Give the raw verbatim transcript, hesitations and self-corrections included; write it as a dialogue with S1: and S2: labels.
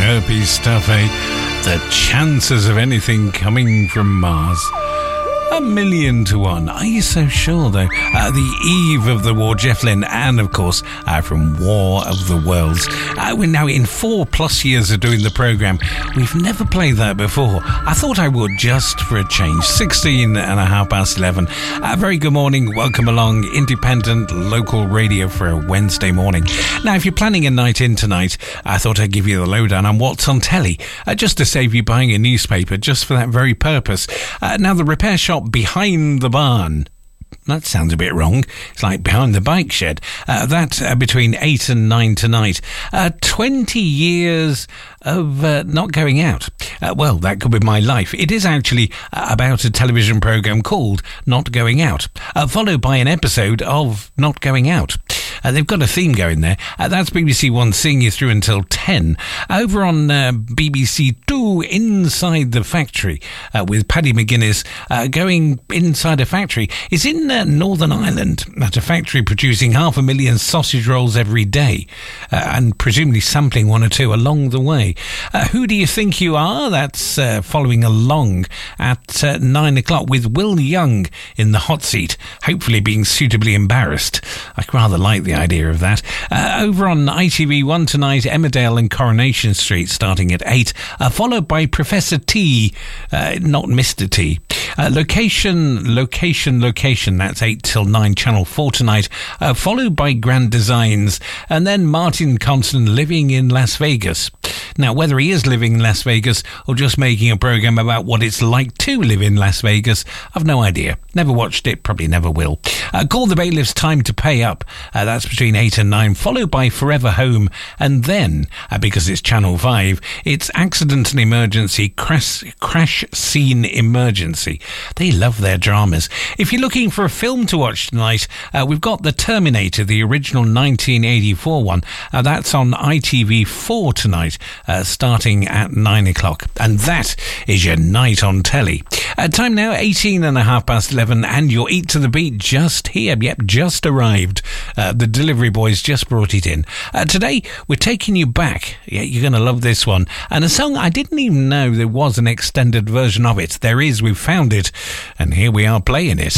S1: chirpy stuff, eh? The chances of anything coming from Mars. A million to one. Are you so sure, though? Uh, the eve of the war, Jeff Lynne, and of course, uh, from War of the Worlds. Uh, we're now in four plus years of doing the programme. We've never played that before. I thought I would, just for a change. sixteen and a half past eleven. Uh, very good morning. Welcome along. Independent local radio for a Wednesday morning. Now, if you're planning a night in tonight, I thought I'd give you the lowdown on what's on telly, uh, just to save you buying a newspaper, just for that very purpose. Uh, now, the repair shop behind the barn. That sounds a bit wrong. It's like behind the bike shed. Uh, that uh, between eight and nine tonight. Uh, twenty years of uh, not going out. Uh, well, that could be my life. It is actually uh, about a television programme called Not Going Out, uh, followed by an episode of Not Going Out. Uh, they've got a theme going there. Uh, that's B B C One seeing you through until ten. Over on uh, B B C Two, Inside the Factory, uh, with Paddy McGuinness uh, going inside a factory. It's in uh, Northern Ireland, at a factory producing half a million sausage rolls every day, uh, and presumably sampling one or two along the way. Uh, who do you think you are? That's uh, following along at uh, nine o'clock with Will Young in the hot seat, hopefully being suitably embarrassed. I rather like the idea of that. Uh, over on I T V One tonight, Emmerdale and Coronation Street starting at eight, uh, followed by Professor T, uh, not Mister T. Uh, location, location, location, that's eight till nine, Channel four tonight, uh, followed by Grand Designs, and then Martin Constant living in Las Vegas. Now, whether he is living in Las Vegas or just making a programme about what it's like to live in Las Vegas, I've no idea. Never watched it, probably never will. Uh, Call the Bailiff's Time to Pay Up. Uh, that's between eight and nine, followed by Forever Home. And then, uh, because it's Channel five, it's Accident and Emergency, Crash, Crash Scene Emergency. They love their dramas. If you're looking for a film to watch tonight, uh, we've got The Terminator, the original nineteen eighty-four one. Uh, that's on I T V four tonight, uh, starting at nine o'clock. And that is your night on telly. Uh, time now, eighteen and a half past eleven, and your Eat to the Beat just here. Yep, just arrived. Uh, the delivery boys just brought it in. Uh, today, we're taking you back. Yeah, you're going to love this one. And a song I didn't even know there was an extended version of it. There is, we've found it. And here we are playing it.